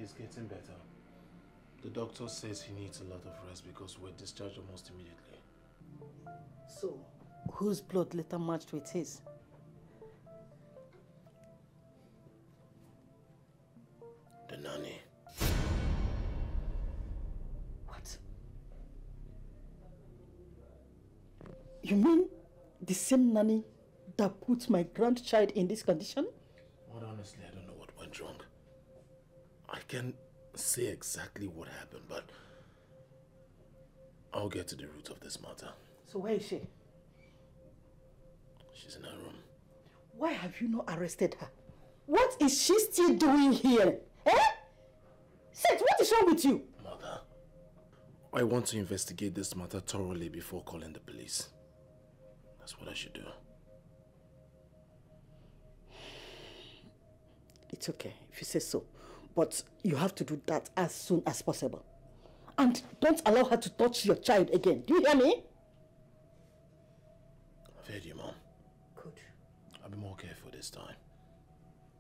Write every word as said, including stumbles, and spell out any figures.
He's getting better. The doctor says he needs a lot of rest because we're discharged almost immediately. So, whose blood later matched with his? The nanny. What? You mean the same nanny that put my grandchild in this condition? Well, honestly, I don't know what went wrong. I can't say exactly what happened, but I'll get to the root of this matter. So where is she? She's in her room. Why have you not arrested her? What is she still doing here? Eh? Seth, what is wrong with you? Mother, I want to investigate this matter thoroughly before calling the police. That's what I should do. It's okay if you say so, but you have to do that as soon as possible. And don't allow her to touch your child again. Do you hear me? I've heard you, Mom. Good. I'll be more careful this time.